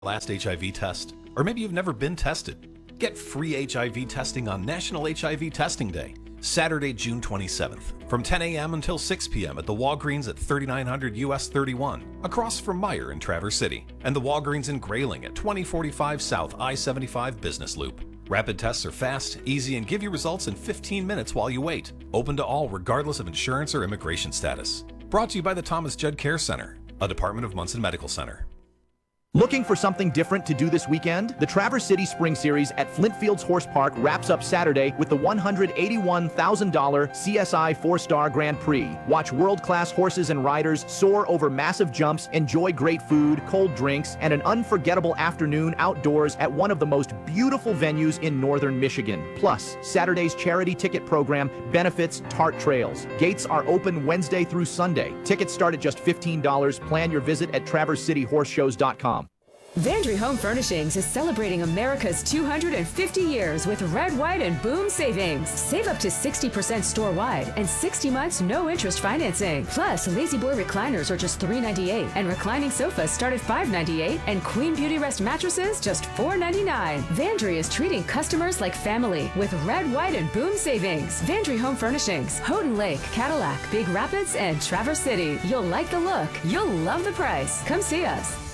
last HIV test, or maybe you've never been tested. Get free HIV testing on National HIV Testing Day, Saturday, June 27th, from 10 a.m. until 6 p.m. at the Walgreens at 3900 US 31, across from Meijer in Traverse City, and the Walgreens in Grayling at 2045 South I-75 Business Loop. Rapid tests are fast, easy, and give you results in 15 minutes while you wait. Open to all regardless of insurance or immigration status. Brought to you by the Thomas Judd Care Center, a department of Munson Medical Center. Looking for something different to do this weekend? The Traverse City Spring Series at Flintfields Horse Park wraps up Saturday with the $181,000 CSI 4-Star Grand Prix. Watch world-class horses and riders soar over massive jumps, enjoy great food, cold drinks, and an unforgettable afternoon outdoors at one of the most beautiful venues in northern Michigan. Plus, Saturday's charity ticket program benefits Tart Trails. Gates are open Wednesday through Sunday. Tickets start at just $15. Plan your visit at TraverseCityHorseShows.com. Vandry Home Furnishings is celebrating America's 250 years with red, white, and boom savings. Save up to 60% store-wide and 60 months no-interest financing. Plus, Lazy Boy recliners are just $398, and reclining sofas start at $598, and Queen Beauty Rest mattresses just $499. Vandry is treating customers like family with red, white, and boom savings. Vandry Home Furnishings, Houghton Lake, Cadillac, Big Rapids, and Traverse City. You'll like the look. You'll love the price. Come see us.